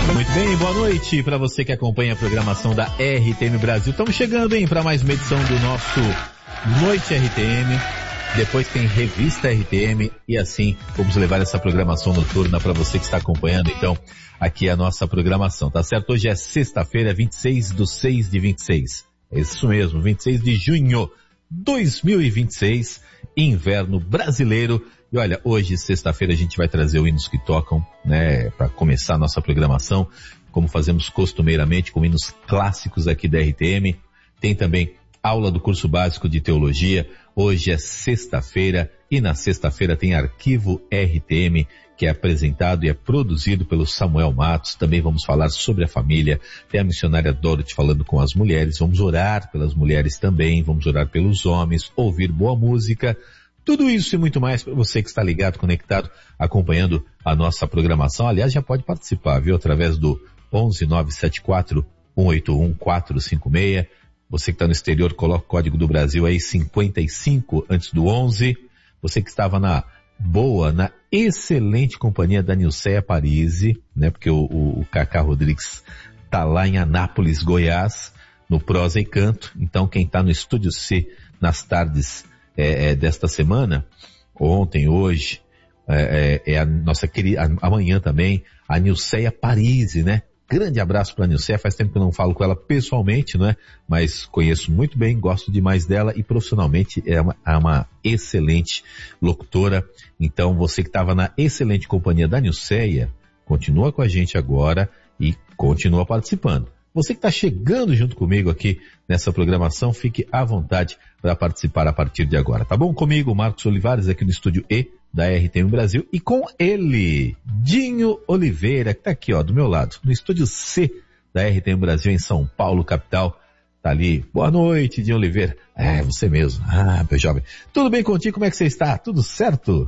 Muito bem, boa noite para você que acompanha a programação da RTM Brasil. Estamos chegando, para mais uma edição do nosso Noite RTM. Depois tem Revista RTM e assim vamos levar essa programação noturna para você que está acompanhando, então, aqui a nossa programação, tá certo? Hoje é sexta-feira, 26/6/26. É isso mesmo, 26 de junho 2026, inverno brasileiro. E olha, hoje, sexta-feira, a gente vai trazer o Hinos que Tocam, né, para começar a nossa programação, como fazemos costumeiramente com hinos clássicos aqui da RTM. Tem também aula do curso básico de teologia. Hoje é sexta-feira e na sexta-feira tem Arquivo RTM, que é apresentado e é produzido pelo Samuel Matos. Também vamos falar sobre a família. Tem a missionária Dorothy falando com as mulheres. Vamos orar pelas mulheres também, vamos orar pelos homens, ouvir boa música. Tudo isso e muito mais para você que está ligado, conectado, acompanhando a nossa programação. Aliás, já pode participar, viu? Através do 11-974-181-456. Você que está no exterior, coloca o código do Brasil aí, 55 antes do 11. Você que estava na excelente companhia da Nilceia Parisi, né? Porque o Cacá Rodrigues tá lá em Anápolis, Goiás, no Prosa e Canto. Então quem está no Estúdio C nas tardes desta semana, ontem, hoje, a nossa querida, amanhã também, a Nilceia Parisi, né? Grande abraço para a Nilceia, faz tempo que eu não falo com ela pessoalmente, não é? Mas conheço muito bem, gosto demais dela e profissionalmente é uma excelente locutora. Então você que estava na excelente companhia da Nilceia, continua com a gente agora e continua participando. Você que está chegando junto comigo aqui nessa programação, fique à vontade para participar a partir de agora, tá bom? Comigo, Marcos Olivares, aqui no Estúdio E da RTM Brasil, e com ele, Dinho Oliveira, que está aqui, do meu lado, no Estúdio C da RTM Brasil, em São Paulo, capital. Tá ali. Boa noite, Dinho Oliveira. Você mesmo. Meu jovem. Tudo bem contigo? Como é que você está? Tudo certo?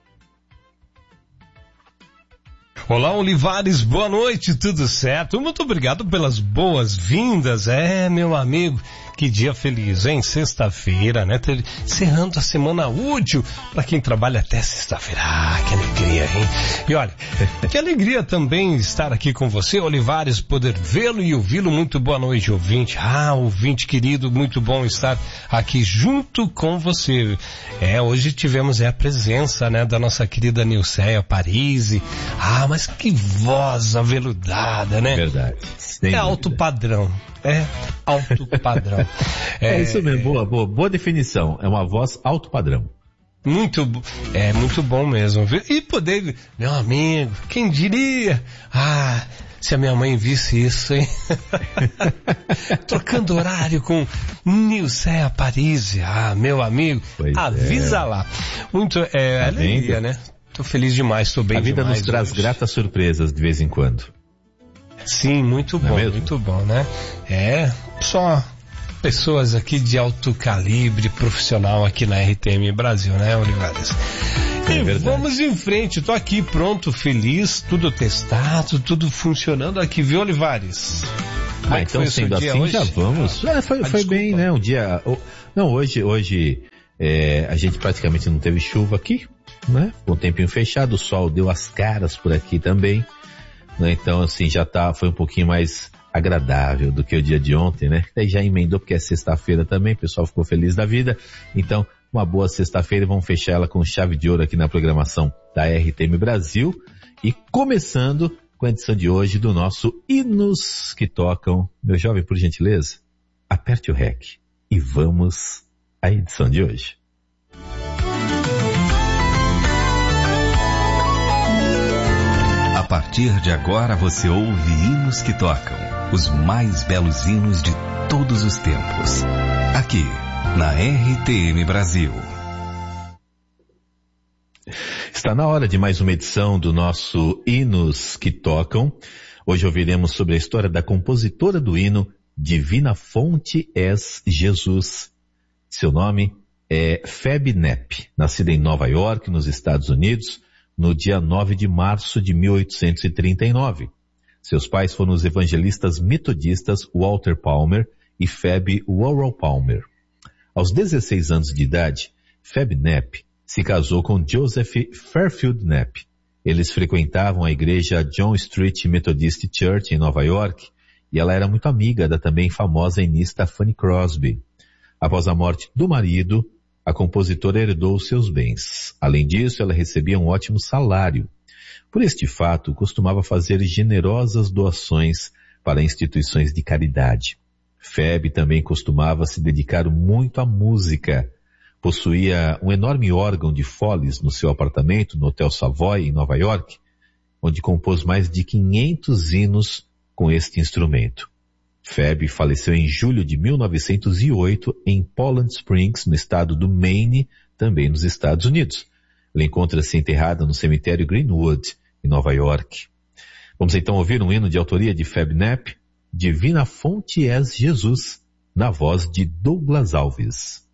Olá, Olivares, boa noite, tudo certo? Muito obrigado pelas boas-vindas, meu amigo, que dia feliz, hein? Sexta-feira, né? Encerrando a semana útil para quem trabalha até sexta-feira. Que alegria, hein? E olha, que alegria também estar aqui com você, Olivares, poder vê-lo e ouvi-lo. Muito boa noite, ouvinte. Ouvinte querido, muito bom estar aqui junto com você. Hoje tivemos a presença, né, da nossa querida Nilceia Parisi. Mas que voz aveludada, né? Verdade. Alto padrão. Alto padrão. Isso mesmo, boa definição. É uma voz alto padrão. Muito bom mesmo. E poder, meu amigo, quem diria? Se a minha mãe visse isso, hein? Trocando horário com Nilceia Parisi. Meu amigo, pois avisa lá. Muito, alegria, né? Tô feliz demais, tô bem demais. A vida nos traz gratas surpresas de vez em quando. Sim, muito bom, muito bom, né? Só pessoas aqui de alto calibre profissional aqui na RTM Brasil, né, Olivares? Vamos em frente, tô aqui pronto, feliz, tudo testado, tudo funcionando aqui, viu, Olivares? Então sendo assim, hoje? Já vamos. Foi bem, né? Um dia... Não, hoje a gente praticamente não teve chuva aqui, né? Com o tempinho fechado, o sol deu as caras por aqui também, né? Então assim, foi um pouquinho mais agradável do que o dia de ontem, né? Daí já emendou porque é sexta-feira também, o pessoal ficou feliz da vida. Então, uma boa sexta-feira e vamos fechar ela com chave de ouro aqui na programação da RTM Brasil. E começando com a edição de hoje do nosso Hinos que Tocam. Meu jovem, por gentileza, aperte o REC e vamos à edição de hoje. A partir de agora você ouve Hinos que Tocam, os mais belos hinos de todos os tempos, aqui na RTM Brasil. Está na hora de mais uma edição do nosso Hinos que Tocam. Hoje ouviremos sobre a história da compositora do hino Divina Fonte és Jesus. Seu nome é Phoebe Knapp, nascida em Nova York, nos Estados Unidos, no dia 9 de março de 1839. Seus pais foram os evangelistas metodistas Walter Palmer e Phoebe Worrell Palmer. Aos 16 anos de idade, Phoebe Knapp se casou com Joseph Fairfield Knapp Eles frequentavam a igreja John Street Methodist Church em Nova York, e ela era muito amiga da também famosa enista Fanny Crosby. Após a morte do marido, a compositora herdou seus bens. Além disso, ela recebia um ótimo salário. Por este fato, costumava fazer generosas doações para instituições de caridade. Phoebe também costumava se dedicar muito à música. Possuía um enorme órgão de Follies no seu apartamento no Hotel Savoy, em Nova York, onde compôs mais de 500 hinos com este instrumento. Phoebe faleceu em julho de 1908 em Poland Springs, no estado do Maine, também nos Estados Unidos. Ela encontra-se enterrada no cemitério Greenwood, em Nova York. Vamos então ouvir um hino de autoria de Phoebe Knapp, Divina Fonte és Jesus, na voz de Douglas Alves.